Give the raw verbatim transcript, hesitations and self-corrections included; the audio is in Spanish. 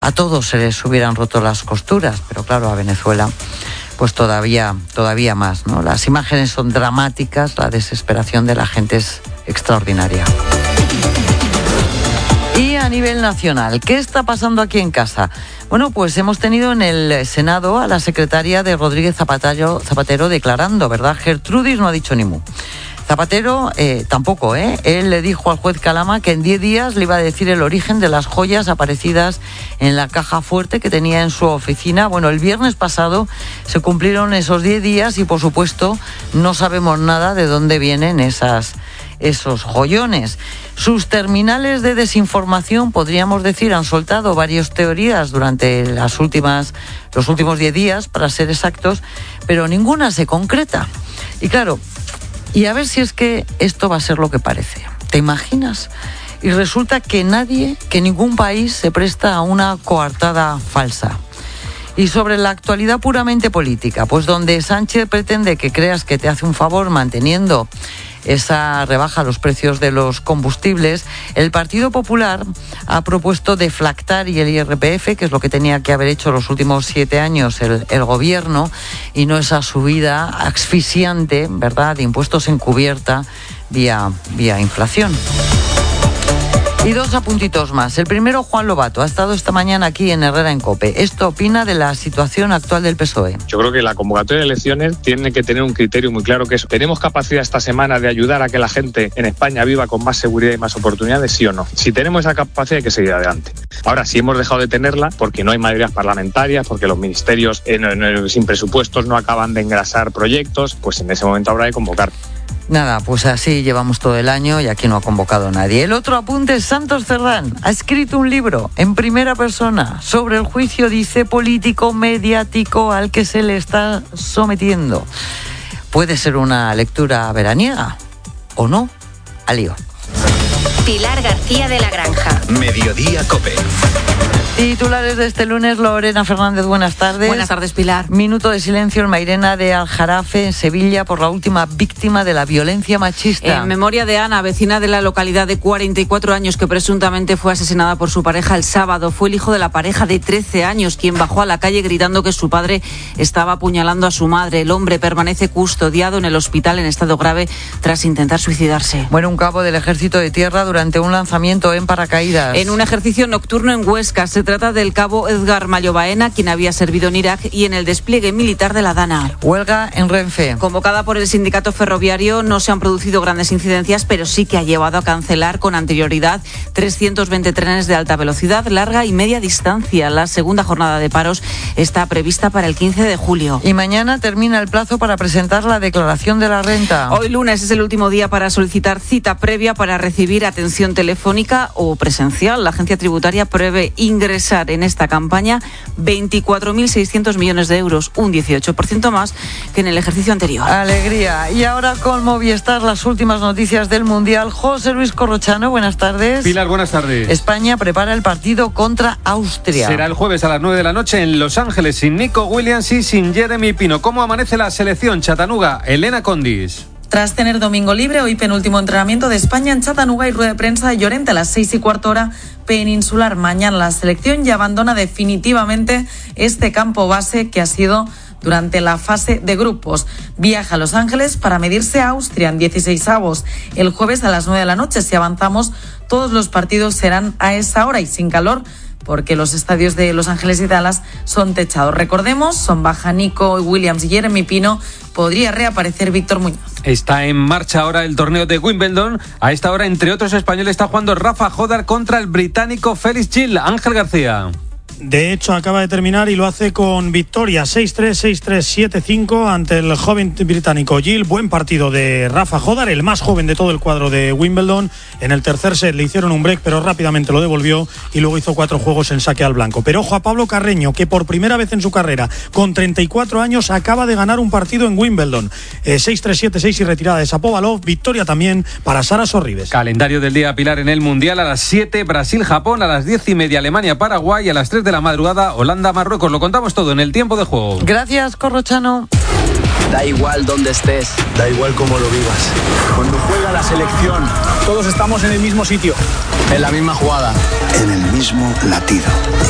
a todos se les hubieran roto las costuras, pero claro, a Venezuela pues todavía, todavía más, ¿no? Las imágenes son dramáticas, la desesperación de la gente es extraordinaria. Y a nivel nacional, ¿qué está pasando aquí en casa? Bueno, pues hemos tenido en el Senado a la secretaria de Rodríguez Zapatero, Zapatero declarando, ¿verdad? Gertrudis no ha dicho ni mu. Zapatero eh, tampoco, ¿eh? Él le dijo al juez Calama que en diez días le iba a decir el origen de las joyas aparecidas en la caja fuerte que tenía en su oficina. Bueno, el viernes pasado se cumplieron esos diez días y, por supuesto, no sabemos nada de dónde vienen esas, esos joyones. Sus terminales de desinformación, podríamos decir, han soltado varias teorías durante las últimas, los últimos diez días, para ser exactos, pero ninguna se concreta. Y claro, y a ver si es que esto va a ser lo que parece. ¿Te imaginas? Y resulta que nadie, que ningún país se presta a una coartada falsa. Y sobre la actualidad puramente política, pues donde Sánchez pretende que creas que te hace un favor manteniendo esa rebaja a los precios de los combustibles, el Partido Popular ha propuesto deflactar y el I R P F, que es lo que tenía que haber hecho los últimos siete años el, el gobierno, y no esa subida asfixiante, ¿verdad?, de impuestos encubierta vía, vía inflación. Y dos apuntitos más. El primero, Juan Lobato, ha estado esta mañana aquí en Herrera en COPE. Esto opina de la situación actual del P S O E. Yo creo que la convocatoria de elecciones tiene que tener un criterio muy claro, que es: ¿tenemos capacidad esta semana de ayudar a que la gente en España viva con más seguridad y más oportunidades, sí o no? Si tenemos esa capacidad, hay que seguir adelante. Ahora, si hemos dejado de tenerla porque no hay mayorías parlamentarias, porque los ministerios eh, no, no, sin presupuestos no acaban de engrasar proyectos, pues en ese momento habrá de convocar. Nada, pues así llevamos todo el año y aquí no ha convocado nadie. El otro apunte es Santos Cerdán. Ha escrito un libro en primera persona sobre el juicio, dice, político mediático al que se le está sometiendo. Puede ser una lectura veraniega o no. Al lío. Pilar García de la Granja. Mediodía COPE. Titulares de este lunes, Lorena Fernández, buenas tardes. Buenas tardes, Pilar. Minuto de silencio en Mairena de Aljarafe, en Sevilla, por la última víctima de la violencia machista. En memoria de Ana, vecina de la localidad de cuarenta y cuatro años, que presuntamente fue asesinada por su pareja el sábado. Fue el hijo de la pareja de trece años quien bajó a la calle gritando que su padre estaba apuñalando a su madre. El hombre permanece custodiado en el hospital en estado grave tras intentar suicidarse. Bueno, un cabo del Ejército de Tierra durante un lanzamiento en paracaídas. En un ejercicio nocturno en Huesca. Se trata del cabo Edgar Mayo Baena, quien había servido en Irak y en el despliegue militar de la Dana. Huelga en Renfe. Convocada por el sindicato ferroviario, no se han producido grandes incidencias, pero sí que ha llevado a cancelar con anterioridad trescientos veinte trenes de alta velocidad, larga y media distancia. La segunda jornada de paros está prevista para el quince de julio. Y mañana termina el plazo para presentar la declaración de la renta. Hoy lunes es el último día para solicitar cita previa para recibir atención telefónica o presencial. La agencia tributaria prevé ingresar en esta campaña veinticuatro mil seiscientos millones de euros, un dieciocho por ciento más que en el ejercicio anterior. Alegría. Y ahora con Movistar, las últimas noticias del Mundial. José Luis Corrochano, buenas tardes. Pilar, buenas tardes. España prepara el partido contra Austria. Será el jueves a las nueve de la noche en Los Ángeles, sin Nico Williams y sin Jeremy Pino. ¿Cómo amanece la selección? Chattanooga, Elena Condis. Tras tener domingo libre, hoy penúltimo entrenamiento de España en Chattanooga y rueda de prensa de Llorente a las seis y cuarto hora peninsular. Mañana la selección ya abandona definitivamente este campo base que ha sido durante la fase de grupos. Viaja a Los Ángeles para medirse a Austria en dieciseisavos el jueves a las nueve de la noche. Si avanzamos, todos los partidos serán a esa hora y sin calor, porque los estadios de Los Ángeles y Dallas son techados. Recordemos, son baja Nico Williams y Jeremy Pino. Podría reaparecer Víctor Muñoz. Está en marcha ahora el torneo de Wimbledon. A esta hora, entre otros españoles, está jugando Rafa Jodar contra el británico Felix Gil. Ángel García. De hecho, acaba de terminar y lo hace con victoria seis tres, seis tres, siete cinco ante el joven británico Gil. Buen partido de Rafa Jodar, el más joven de todo el cuadro de Wimbledon. En el tercer set le hicieron un break, pero rápidamente lo devolvió y luego hizo cuatro juegos en saque al blanco. Pero ojo a Pablo Carreño, que por primera vez en su carrera, con treinta y cuatro años, acaba de ganar un partido en Wimbledon. Eh, seis tres, siete seis y retirada de Shapovalov. Victoria también para Sara Sorribes. Calendario del día, Pilar, en el Mundial: a las siete, Brasil-Japón; a las diez y media, Alemania-Paraguay; a las tres de la madrugada, Holanda-Marruecos. Lo contamos todo en el tiempo de juego. Gracias, Corrochano. Da igual dónde estés, da igual cómo lo vivas. Cuando juega la selección, todos estamos en el mismo sitio, en la misma jugada, en el mismo latido.